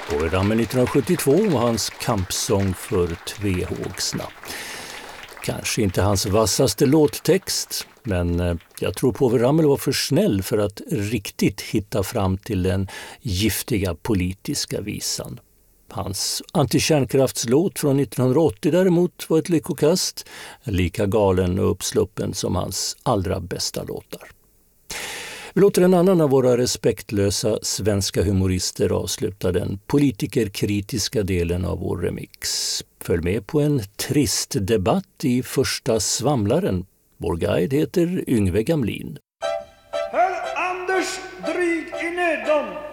Povel Ramel 1972 och hans kampsång för Tvehågsna. Kanske inte hans vassaste låttext, men jag tror Povel Ramel var för snäll för att riktigt hitta fram till den giftiga politiska visan. Hans antikärnkraftslåt från 1980 däremot var ett lyckokast, lika galen och uppsluppen som hans allra bästa låtar. Vi låter en annan av våra respektlösa svenska humorister avsluta den politikerkritiska delen av vår remix. Följ med på en trist debatt i första svamlaren. Vår guide heter Yngve Gamlin. Herr Anders dryg i nödom.